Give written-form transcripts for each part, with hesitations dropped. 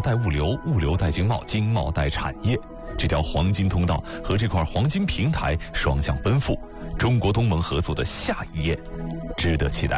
带物流，物流带经贸，经贸带产业。这条黄金通道和这块黄金平台双向奔赴，中国东盟合作的下一页值得期待。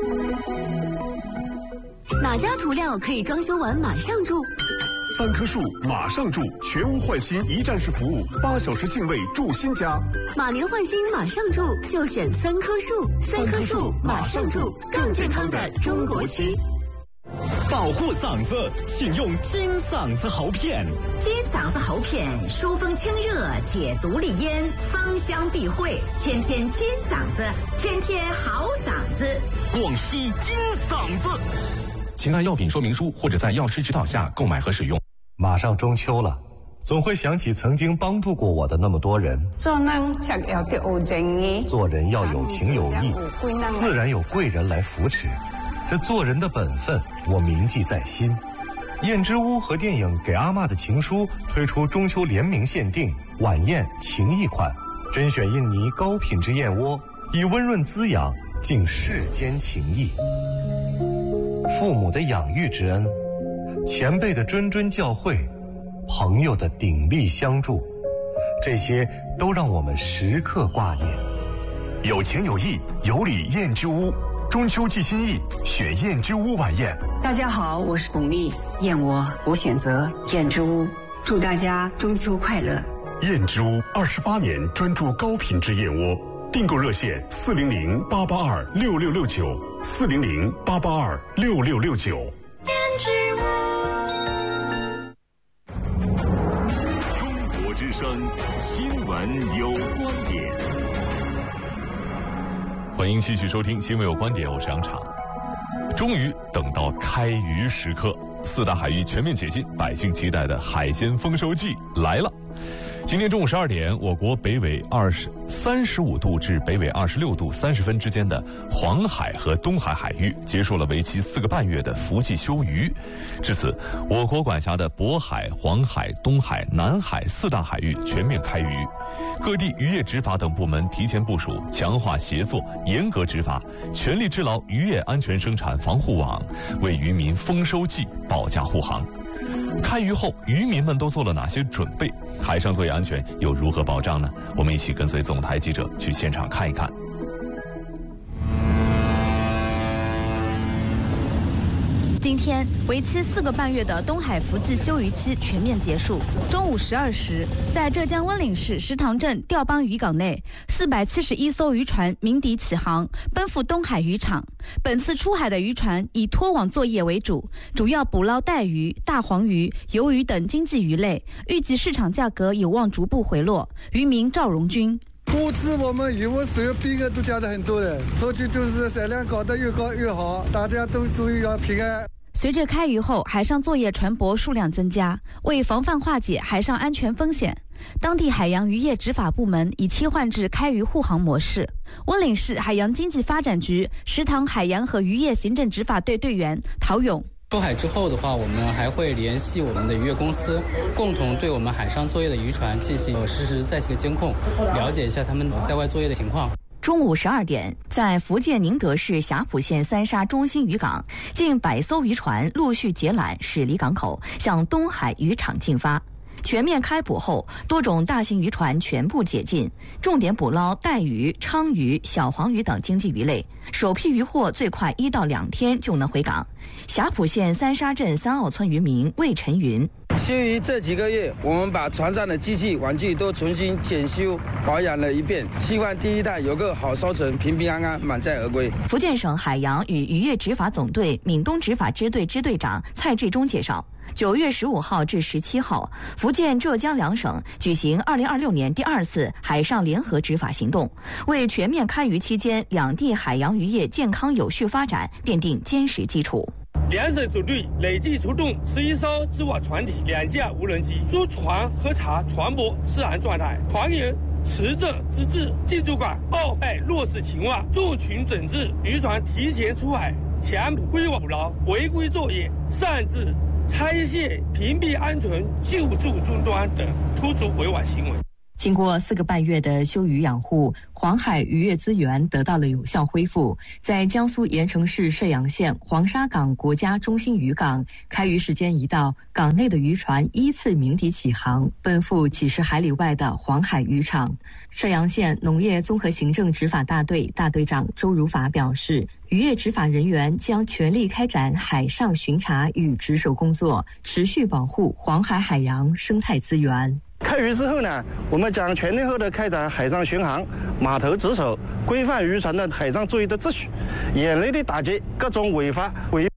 哪家涂料可以装修完马上住 ？3棵树马上住，全屋换新一站式服务，8小时净位住新家。 马年换新马上住，就选3棵树。3棵树马上住，更健康的中国区。 保护嗓子，请用金嗓子喉片。 金嗓子喉片疏风清热，解毒利咽，芳香避秽，天天金嗓子，天天好嗓子。 广西金嗓子。 请按药品说明书或者在药师指导下购买和使用。 马上中秋了，总会想起曾经帮助过我的那么多人。 做人要有情有义，自然有贵人来扶持。这做人的本分，我铭记在心。燕之屋和电影《给阿嬷的情书》推出中秋联名限定晚宴情谊款，甄选印尼高品质燕窝，以温润滋养敬世间情谊。父母的养育之恩，前辈的谆谆教诲，朋友的鼎力相助，这些都让我们时刻挂念。 有情有义，有礼燕之屋，中秋寄心意，选燕之屋晚宴。 大家好，我是巩俐，燕窝我选择燕之屋，祝大家中秋快乐。 燕之屋28年专注高品质燕窝，订购热线400-882-6669，400-882-6669。 燕之屋。 中国之声新闻有观点。 欢迎继续收听新闻有观点，我是杨畅。终于等到开渔时刻，4大海域全面解禁，百姓期待的海鲜丰收季来了。今天中午12点，我国北纬35度至北纬26度30分之间的黄海和东海海域结束了为期4个半月的伏季休渔。至此，我国管辖的渤海、黄海、东海、南海4大海域全面开渔。各地渔业执法等部门提前部署，强化协作，严格执法，全力织牢渔业安全生产防护网，为渔民丰收季保驾护航。开渔后，渔民们都做了哪些准备？海上作业安全又如何保障呢？我们一起跟随总台记者去现场看一看。 今天，为期4个半月的东海伏季休渔期全面结束。中午12时，在浙江温岭市石塘镇钓邦渔港内，471艘渔船鸣笛起航，奔赴东海渔场。本次出海的渔船以拖网作业为主，主要捕捞带鱼、大黄鱼、鱿鱼等经济鱼类，预计市场价格有望逐步回落。渔民赵荣军。 估值我们渔获所有兵额都加的很多的，出去就是产量搞得越高越好，大家都注意要平安。 随着开渔后海上作业船舶数量增加，为防范化解海上安全风险，当地海洋渔业执法部门已切换至开渔护航模式。温岭市海洋经济发展局石塘海洋和渔业行政执法队队员陶勇。 出海之后的话，我们还会联系我们的渔业公司，共同对我们海上作业的渔船进行实时在线监控，了解一下他们在外作业的情况。 中午12点，在福建宁德市霞浦县三沙中心渔港，近100艘渔船陆续结缆驶离港口，向东海渔场进发。全面开捕后，多种大型渔船全部解禁，重点捕捞带鱼、鲳鱼、小黄鱼等经济鱼类。首批渔获最快1到2天就能回港。霞浦县三沙镇3澳村渔民魏晨云。 休渔这几个月，我们把船上的机器玩具都重新检修保养了一遍，希望第一代有个好收成，平平安安，满载而归。 福建省海洋与渔业执法总队闽东执法支队支队长蔡志忠介绍，9月15号至17号，福建、浙江两省举行2026年第2次海上联合执法行动，为全面开渔期间两地海洋渔业健康有序发展奠定坚实基础。 两省总队累计出动11艘织网船体、2架无人机，驻船核查船舶适航状态，船员持证资质，进驻港报备落实情况，众群整治渔船提前出海、强规捕捞、违规作业、擅自拆卸、屏蔽安全、救助终端等突出违法行为。 经过4个半月的休渔养护，黄海渔业资源得到了有效恢复。在江苏盐城市射阳县黄沙港国家中心渔港，开渔时间一到，港内的渔船依次鸣笛起航，奔赴几十海里外的黄海渔场。射阳县农业综合行政执法大队大队长周如法表示，渔业执法人员将全力开展海上巡查与值守工作，持续保护黄海海洋生态资源。 开渔之后呢，我们将全天候的开展海上巡航、码头值守，规范渔船的海上作业的秩序，严厉的打击各种违法违